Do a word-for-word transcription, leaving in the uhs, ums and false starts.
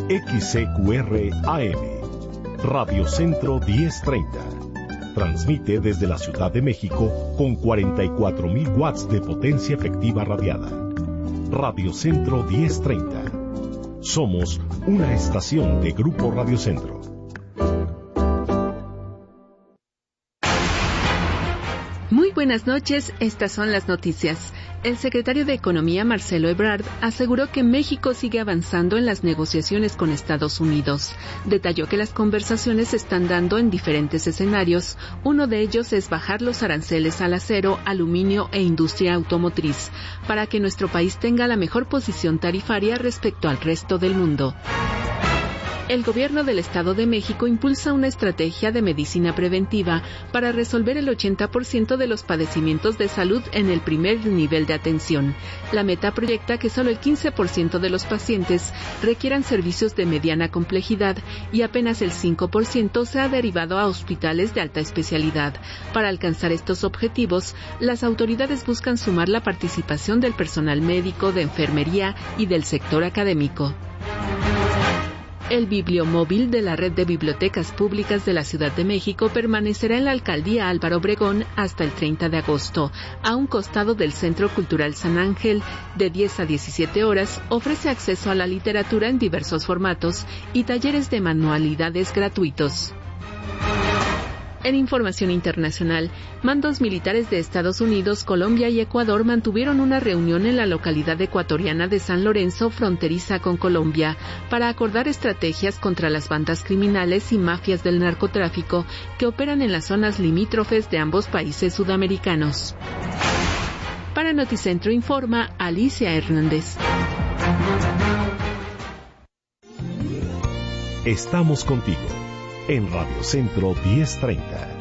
X C Q R A M, Radio Centro diez treinta. Transmite desde la Ciudad de México con cuarenta y cuatro mil watts de potencia efectiva radiada. Radio Centro diez treinta. Somos una estación de Grupo Radio Centro. Muy buenas noches, estas son las noticias. El secretario de Economía, Marcelo Ebrard, aseguró que México sigue avanzando en las negociaciones con Estados Unidos. Detalló que las conversaciones se están dando en diferentes escenarios. Uno de ellos es bajar los aranceles al acero, aluminio e industria automotriz, para que nuestro país tenga la mejor posición tarifaria respecto al resto del mundo. El gobierno del Estado de México impulsa una estrategia de medicina preventiva para resolver el ochenta por ciento de los padecimientos de salud en el primer nivel de atención. La meta proyecta que solo el quince por ciento de los pacientes requieran servicios de mediana complejidad y apenas el cinco por ciento sea derivado a hospitales de alta especialidad. Para alcanzar estos objetivos, las autoridades buscan sumar la participación del personal médico, de enfermería y del sector académico. El bibliomóvil de la Red de Bibliotecas Públicas de la Ciudad de México permanecerá en la Alcaldía Álvaro Obregón hasta el treinta de agosto. A un costado del Centro Cultural San Ángel, de diez a diecisiete horas, ofrece acceso a la literatura en diversos formatos y talleres de manualidades gratuitos. En información internacional, mandos militares de Estados Unidos, Colombia y Ecuador mantuvieron una reunión en la localidad ecuatoriana de San Lorenzo, fronteriza con Colombia, para acordar estrategias contra las bandas criminales y mafias del narcotráfico que operan en las zonas limítrofes de ambos países sudamericanos. Para Noticentro informa Alicia Hernández. Estamos contigo en Radio Centro diez treinta.